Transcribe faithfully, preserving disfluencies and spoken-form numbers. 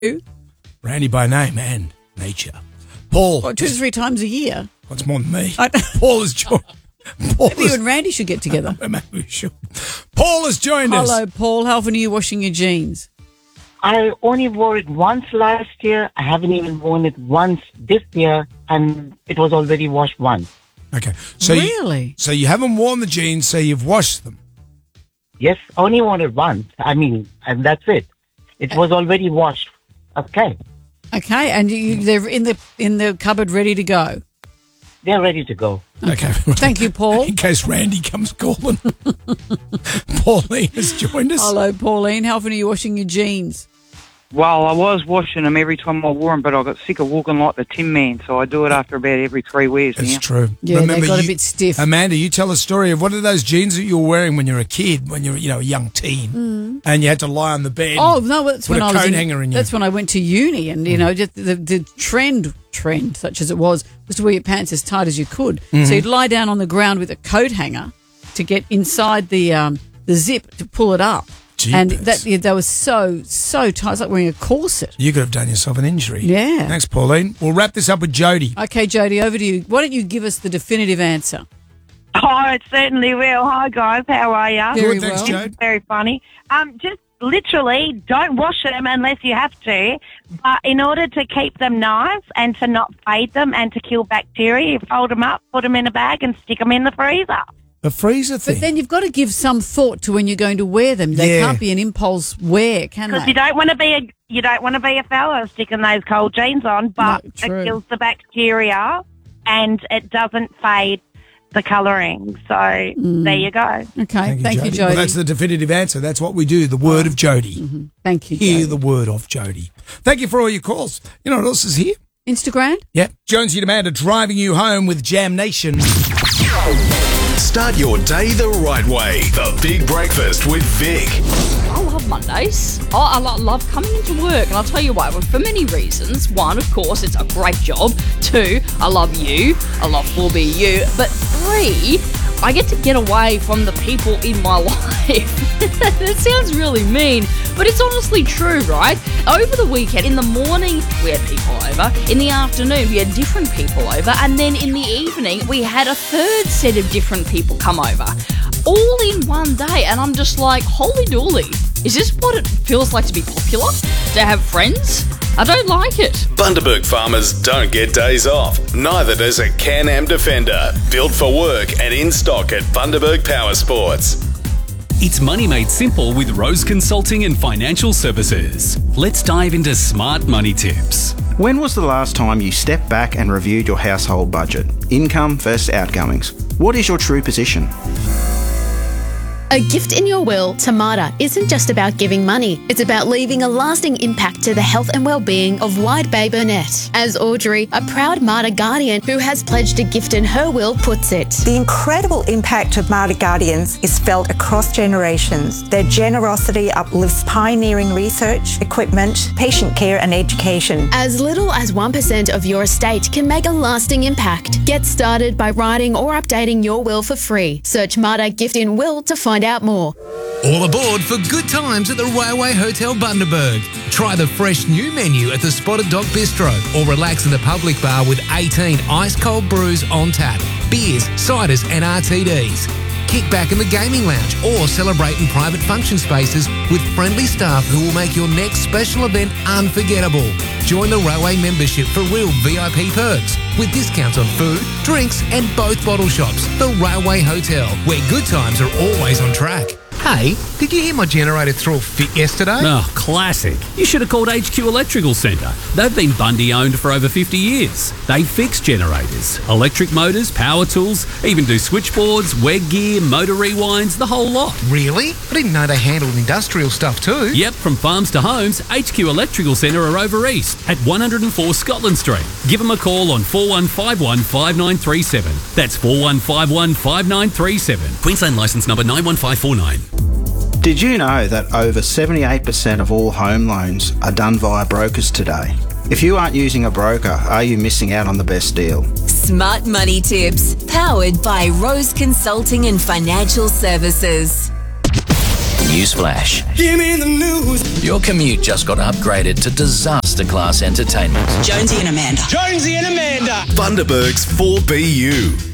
Randy by name and nature. Paul. What, two to three times a year? What's more than me? I- Paul has joined. Paul Maybe you and Randy should get together. Maybe we should. Paul has joined us. Hello, Paul. How often are you washing your jeans? I only wore it once last year. I haven't even worn it once this year, and it was already washed once. Okay. So Really? You, so you haven't worn the jeans, so you've washed them. Yes, only worn it once. I mean, and that's it. It was already washed. Okay. Okay, and you, they're in the in the cupboard ready to go. They're ready to go. Okay. Thank you, Paul. In case Randy comes calling. Pauline has joined us. Hello, Pauline. How often are you washing your jeans? Well, I was washing them every time I wore them, but I got sick of walking like the Tin Man, so I do it after about every three wears It's now. true. Yeah, they got a you- bit stiff. Amanda, you tell a story of what are those jeans that you were wearing when you were a kid, when you were, you know, a young teen, and you had to lie on the bed. Oh no, that's Put when a I was coat in, hanger in you. That's when I went to uni, and you know, just the the trend trend, such as it was, was to wear your pants as tight as you could. Mm-hmm. So you'd lie down on the ground with a coat hanger to get inside the um, the zip to pull it up, and Jeepers. that yeah, that was so so tight. It's like wearing a corset. You could have done yourself an injury. Yeah. Thanks, Pauline. We'll wrap this up with Jody. Okay, Jody, over to you. Why don't you give us the definitive answer? Oh, it certainly will. Hi, guys. How are you? Very Good, thanks, well. Jode. Very funny. Um, just literally don't wash them unless you have to. But in order to keep them nice and to not fade them and to kill bacteria, you fold them up, put them in a bag and stick them in the freezer. The freezer thing. But then you've got to give some thought to when you're going to wear them. They Yeah. can't be an impulse wear, can Because they? you don't want to be a you don't want to be a fella sticking those cold jeans on, but No, true. it kills the bacteria and it doesn't fade the colouring. So there you go. Okay, thank, you, Jody. Well, that's the definitive answer. That's what we do. The word of Jody. Thank you, Hear Jody. the word of Jody. Thank you for all your calls. You know what else is here? Instagram? Yeah. Jonesy and Amanda driving you home with Jam Nation. Start your day the right way. The Big Breakfast with Vic. I love Mondays. Oh, I lo- love coming into work, and I'll tell you why. Well, for many reasons. One, of course, it's a great job. Two, I love you. I love four B U. But three, I get to get away from the people in my life. That sounds really mean, but it's honestly true, right? Over the weekend, in the morning, we had people over. In the afternoon, we had different people over. And then in the evening, we had a third set of different people come over. All in one day, and I'm just like, holy dooly. Is this what it feels like to be popular? To have friends? I don't like it. Bundaberg farmers don't get days off. Neither does a Can-Am Defender. Built for work and in stock at Bundaberg Power Sports. It's money made simple with Rose Consulting and Financial Services. Let's dive into smart money tips. When was the last time you stepped back and reviewed your household budget? Income versus outgoings. What is your true position? A gift in your will to Marta isn't just about giving money. It's about leaving a lasting impact to the health and well-being of Wide Bay Burnett. As Audrey, a proud Marta Guardian who has pledged a gift in her will, puts it. The incredible impact of Marta Guardians is felt across generations. Their generosity uplifts pioneering research, equipment, patient care and education. As little as one percent of your estate can make a lasting impact. Get started by writing or updating your will for free. Search Marta Gift in Will to find out more. All aboard for good times at the Railway Hotel Bundaberg. Try the fresh new menu at the Spotted Dog Bistro or relax in the public bar with eighteen ice-cold brews on tap, beers, ciders and R T Ds. Kick back in the gaming lounge or celebrate in private function spaces with friendly staff who will make your next special event unforgettable. Join the Railway membership for real V I P perks with discounts on food, drinks and both bottle shops. The Railway Hotel, where good times are always on track. Hey, did you hear my generator threw a fit yesterday? Oh, classic. You should have called H Q Electrical Centre. They've been Bundy owned for over fifty years. They fix generators, electric motors, power tools, even do switchboards, WEG gear, motor rewinds, the whole lot. Really? I didn't know they handled industrial stuff too. Yep, from farms to homes, H Q Electrical Centre are over east at one oh four Scotland Street. Give them a call on four one five one five nine three seven. That's four one five one five nine three seven. Queensland licence number nine one five four nine. Did you know that over seventy-eight percent of all home loans are done via brokers today? If you aren't using a broker, are you missing out on the best deal? Smart Money Tips, powered by Rose Consulting and Financial Services. Newsflash. Give me the news. Your commute just got upgraded to disaster class entertainment. Jonesy and Amanda. Jonesy and Amanda. Bundaberg's four B U.